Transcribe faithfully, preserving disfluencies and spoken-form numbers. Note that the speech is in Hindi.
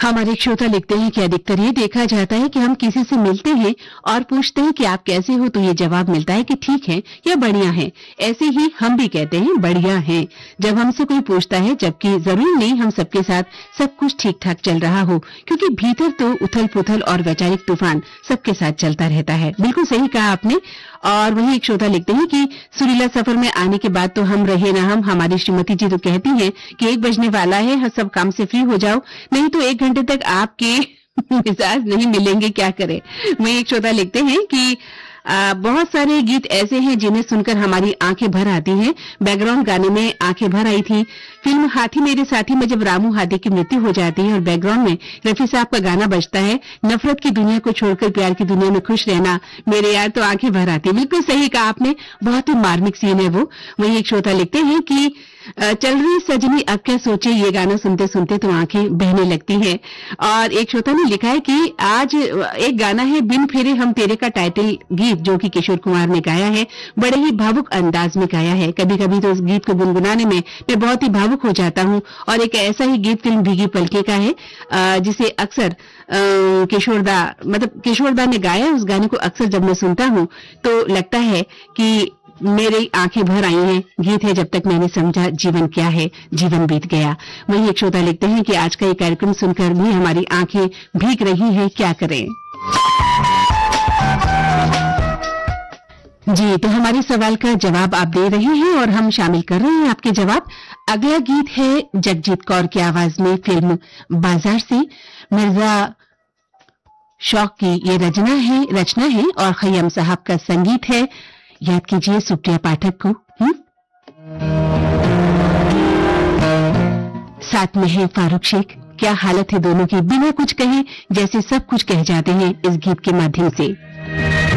हमारे श्रोता लिखते हैं कि अधिकतर ये देखा जाता है कि हम किसी से मिलते हैं और पूछते हैं कि आप कैसे हो, तो ये जवाब मिलता है कि ठीक है या बढ़िया है। ऐसे ही हम भी कहते हैं बढ़िया है जब हमसे कोई पूछता है, जबकि जरूर नहीं हम सबके साथ सब कुछ ठीक ठाक चल रहा हो, क्योंकि भीतर तो उथल पुथल और वैचारिक तूफान सबके साथ चलता रहता है। बिल्कुल सही कहा आपने। और वही एक श्रोता लिखते हैं कि सुरीला सफर में आने के बाद तो हम रहे ना हम। हमारी श्रीमती जी तो कहती हैं कि एक बजने वाला है, सब काम से फ्री हो जाओ, नहीं तो एक घंटे तक आपके मिजाज नहीं मिलेंगे, क्या करें। वही एक श्रोता लिखते हैं कि आ, बहुत सारे गीत ऐसे हैं जिन्हें सुनकर हमारी आंखें भर आती हैं। बैकग्राउंड गाने में आंखें भर आई थी। फिल्म हाथी मेरे साथी में जब रामू हाथी की मृत्यु हो जाती है और बैकग्राउंड में रफी साहब का गाना बजता है, नफरत की दुनिया को छोड़कर प्यार की दुनिया में खुश रहना, मेरे यार, तो आंखें भर आती है। बिल्कुल सही कहा आपने, बहुत ही मार्मिक सीन है वो। वही एक श्रोता लिखते हैं कि चल रही सजनी अब क्या सोचे, ये गाना सुनते सुनते तो आंखें बहने लगती हैं। और एक श्रोता ने लिखा है कि आज एक गाना है बिन फेरे हम तेरे का टाइटल गीत, जो कि किशोर कुमार ने गाया है, बड़े ही भावुक अंदाज में गाया है। कभी कभी तो उस गीत को गुनगुनाने में मैं बहुत ही भावुक हो जाता हूँ। और एक ऐसा ही गीत फिल्म भीगी पलके का है, जिसे अक्सर किशोरदा मतलब किशोरदा ने गाया। उस गाने को अक्सर जब मैं सुनता हूँ तो लगता है कि मेरी आंखें भर आई हैं। गीत है जब तक मैंने समझा जीवन क्या है, जीवन बीत गया। वही एक श्रोता लिखते हैं कि आज का ये कार्यक्रम सुनकर भी हमारी आंखें भीग रही हैं, क्या करें। जी, तो हमारे सवाल का जवाब आप दे रहे हैं और हम शामिल कर रहे हैं आपके जवाब। अगला गीत है जगजीत कौर की आवाज में, फिल्म बाजार से। मिर्जा शौक की ये रचना है रचना है और खय्यम साहब का संगीत है। याद कीजिए सुप्रिया पाठक को। हुँ? साथ में है फारूक शेख। क्या हालत है दोनों की, बिना कुछ कहे जैसे सब कुछ कह जाते हैं इस गीत के माध्यम से।